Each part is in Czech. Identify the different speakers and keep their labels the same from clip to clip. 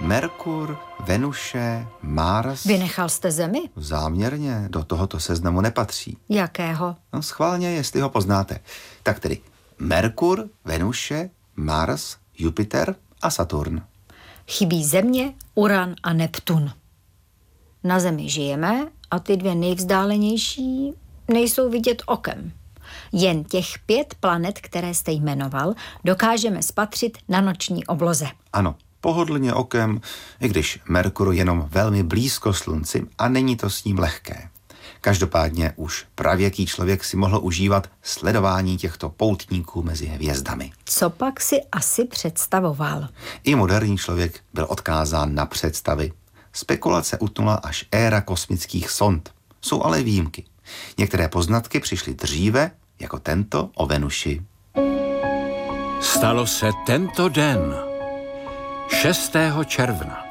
Speaker 1: Merkur, Venuše, Mars.
Speaker 2: Vynechal jste Zemi?
Speaker 1: Záměrně, do tohoto seznamu nepatří.
Speaker 2: Jakého?
Speaker 1: No schválně, jestli ho poznáte. Tak tedy Merkur, Venuše, Mars, Jupiter a Saturn.
Speaker 2: Chybí Země, Uran a Neptun. Na Zemi žijeme a ty dvě nejvzdálenější nejsou vidět okem. Jen těch 5 planet, které jste jmenoval, dokážeme spatřit na noční obloze.
Speaker 1: Ano, pohodlně okem, i když Merkur jenom velmi blízko Slunci a není to s ním lehké. Každopádně už pravěký člověk si mohl užívat sledování těchto poutníků mezi hvězdami.
Speaker 2: Co pak si asi představoval?
Speaker 1: I moderní člověk byl odkázán na představy. Spekulace utnula až éra kosmických sond. Jsou ale výjimky. Některé poznatky přišly dříve, jako tento o Venuši.
Speaker 3: Stalo se tento den, 6. června.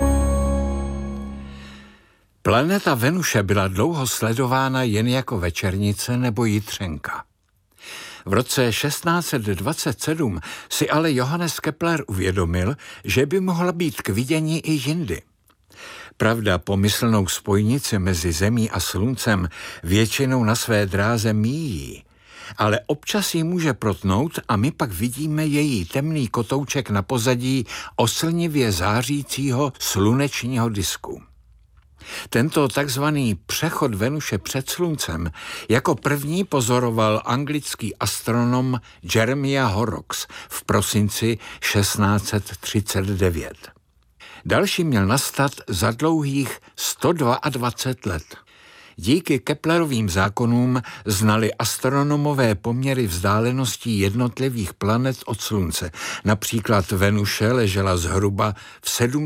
Speaker 3: Planeta Venuše byla dlouho sledována jen jako večernice nebo jitřenka. V roce 1627 si ale Johannes Kepler uvědomil, že by mohla být k vidění i jindy. Pravda, pomyslnou spojnici mezi Zemí a Sluncem většinou na své dráze míjí, ale občas ji může protnout a my pak vidíme její temný kotouček na pozadí oslnivě zářícího slunečního disku. Tento takzvaný přechod Venuše před Sluncem jako první pozoroval anglický astronom Jeremiah Horrocks v prosinci 1639. Další měl nastat za dlouhých 122 let. Díky Keplerovým zákonům znali astronomové poměry vzdáleností jednotlivých planet od Slunce. Například Venuše ležela zhruba v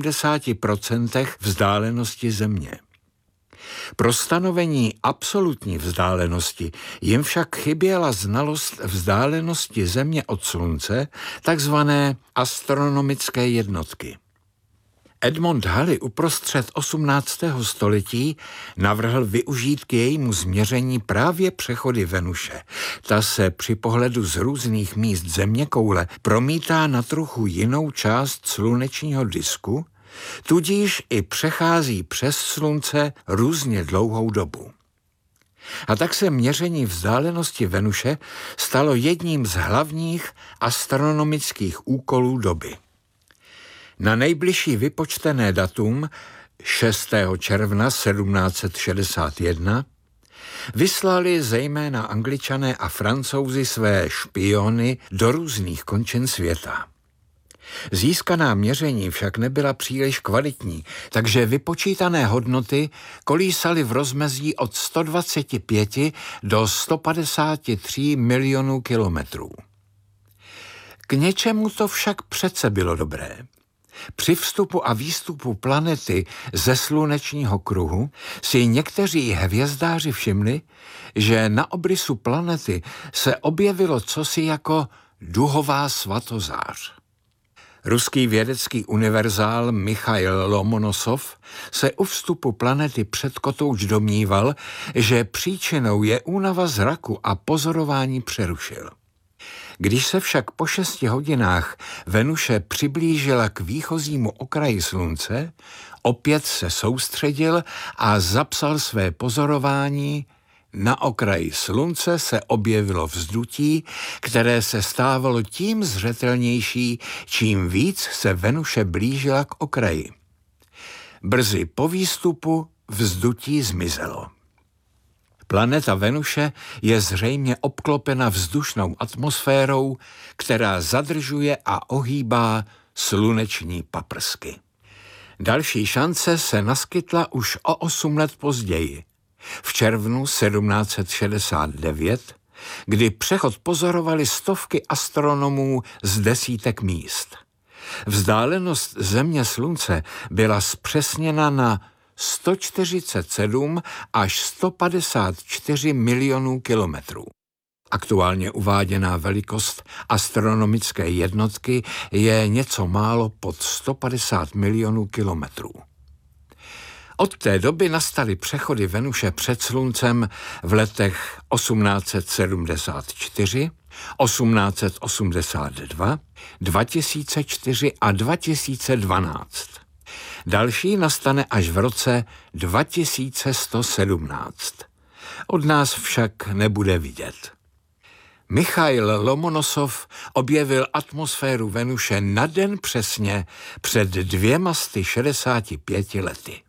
Speaker 3: 70% vzdálenosti Země. Pro stanovení absolutní vzdálenosti jim však chyběla znalost vzdálenosti Země od Slunce, takzvané astronomické jednotky. Edmond Halley uprostřed 18. století navrhl využít k jejímu změření právě přechody Venuše. Ta se při pohledu z různých míst zeměkoule promítá na trochu jinou část slunečního disku, tudíž i přechází přes Slunce různě dlouhou dobu. A tak se měření vzdálenosti Venuše stalo jedním z hlavních astronomických úkolů doby. Na nejbližší vypočtené datum 6. června 1761 vyslali zejména Angličané a Francouzi své špiony do různých končin světa. Získaná měření však nebyla příliš kvalitní, takže vypočítané hodnoty kolísaly v rozmezí od 125 do 153 milionů kilometrů. K něčemu to však přece bylo dobré. Při vstupu a výstupu planety ze slunečního kruhu si někteří hvězdáři všimli, že na obrysu planety se objevilo cosi jako duhová svatozář. Ruský vědecký univerzál Michail Lomonosov se u vstupu planety před kotouč domníval, že příčinou je únava zraku a pozorování přerušil. Když se však po 6 hodinách Venuše přiblížila k výchozímu okraji Slunce, opět se soustředil a zapsal své pozorování. Na okraji Slunce se objevilo vzdutí, které se stávalo tím zřetelnější, čím víc se Venuše blížila k okraji. Brzy po výstupu vzdutí zmizelo. Planeta Venuše je zřejmě obklopena vzdušnou atmosférou, která zadržuje a ohýbá sluneční paprsky. Další šance se naskytla už o 8 let později, v červnu 1769, kdy přechod pozorovali stovky astronomů z desítek míst. Vzdálenost Země Slunce byla zpřesněna na 147 až 154 milionů kilometrů. Aktuálně uváděná velikost astronomické jednotky je něco málo pod 150 milionů kilometrů. Od té doby nastaly přechody Venuše před Sluncem v letech 1874, 1882, 2004 a 2012. Další nastane až v roce 2117. Od nás však nebude vidět. Michail Lomonosov objevil atmosféru Venuše na den přesně před 265 lety.